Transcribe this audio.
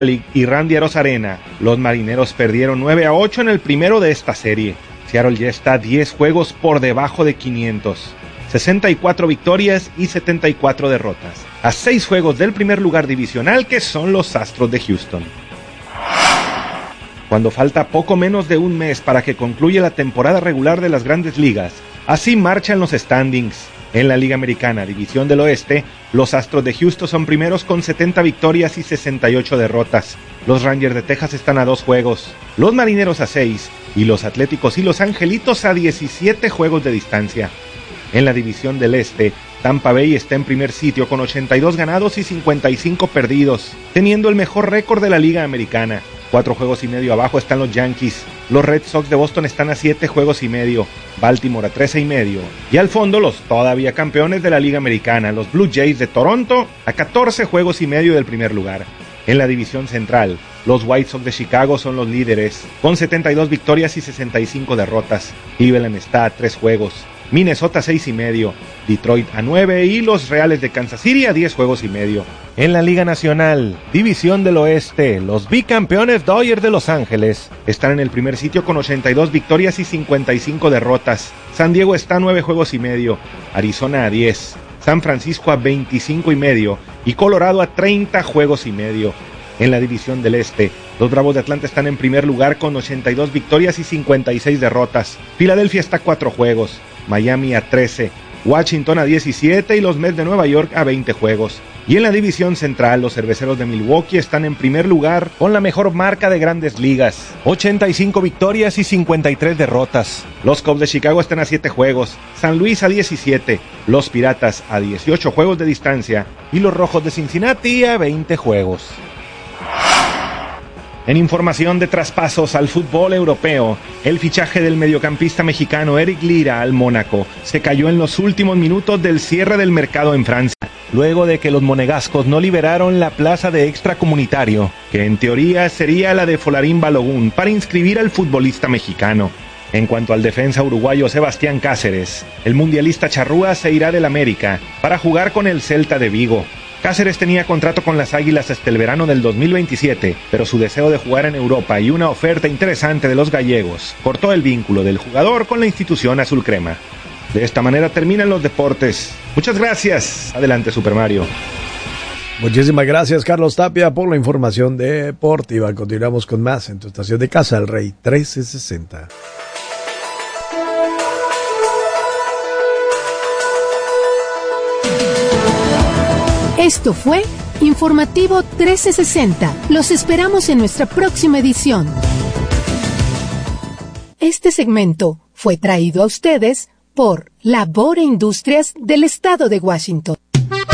League y Randy Arozarena, los Marineros perdieron 9-8 en el primero de esta serie. Seattle ya está 10 juegos por debajo de 500. 64 victorias y 74 derrotas, a 6 juegos del primer lugar divisional, que son los Astros de Houston. Cuando falta poco menos de un mes para que concluya la temporada regular de las Grandes Ligas, así marchan los standings. En la Liga Americana, División del Oeste, los Astros de Houston son primeros con 70 victorias y 68 derrotas. Los Rangers de Texas están a 2 juegos, los Marineros a 6 y los Atléticos y los Angelitos a 17 juegos de distancia. En la División del Este, Tampa Bay está en primer sitio con 82 ganados y 55 perdidos, teniendo el mejor récord de la Liga Americana. 4 juegos y medio abajo están los Yankees. Los Red Sox de Boston están a 7 juegos y medio, Baltimore a 13 y medio, y al fondo los todavía campeones de la Liga Americana, los Blue Jays de Toronto, a 14 juegos y medio del primer lugar. En la División Central, los White Sox de Chicago son los líderes, con 72 victorias y 65 derrotas. Cleveland está a 3 juegos, Minnesota a 6 y medio, Detroit a 9 y los Reales de Kansas City a 10 juegos y medio. En la Liga Nacional, División del Oeste, los bicampeones Dodgers de Los Ángeles están en el primer sitio con 82 victorias y 55 derrotas. San Diego está a 9 juegos y medio, Arizona a 10, San Francisco a 25 y medio y Colorado a 30 juegos y medio. En la División del Este, los Bravos de Atlanta están en primer lugar con 82 victorias y 56 derrotas. Filadelfia está a 4 juegos, Miami a 13, Washington a 17 y los Mets de Nueva York a 20 juegos. Y en la División Central, los Cerveceros de Milwaukee están en primer lugar con la mejor marca de Grandes Ligas, 85 victorias y 53 derrotas. Los Cubs de Chicago están a 7 juegos, San Luis a 17, los Piratas a 18 juegos de distancia y los Rojos de Cincinnati a 20 juegos. En información de traspasos al fútbol europeo, el fichaje del mediocampista mexicano Eric Lira al Mónaco se cayó en los últimos minutos del cierre del mercado en Francia, luego de que los monegascos no liberaron la plaza de extracomunitario, que en teoría sería la de Folarín Balogun, para inscribir al futbolista mexicano. En cuanto al defensa uruguayo Sebastián Cáceres, el mundialista charrúa se irá del América para jugar con el Celta de Vigo. Cáceres tenía contrato con las Águilas hasta el verano del 2027, pero su deseo de jugar en Europa y una oferta interesante de los gallegos cortó el vínculo del jugador con la institución azul crema. De esta manera terminan los deportes. Muchas gracias. Adelante, Super Mario. Muchísimas gracias, Carlos Tapia, por la información deportiva. Continuamos con más en tu estación de casa, El Rey 1360. Esto fue Informativo 1360. Los esperamos en nuestra próxima edición. Este segmento fue traído a ustedes por Labor e Industrias del Estado de Washington.